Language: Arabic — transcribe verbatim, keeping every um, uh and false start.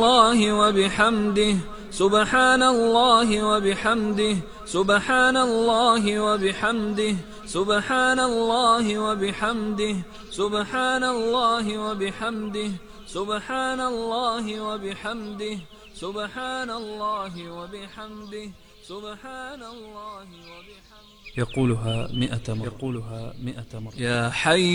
الله وبحمده سبحان الله وبحمده سبحان الله وبحمده سبحان الله وبحمده سبحان الله وبحمده سبحان الله وبحمده سبحان الله وبحمده سبحان الله وبحمده. يقولها مئة مرة. يقولها مئة مرة. يا حي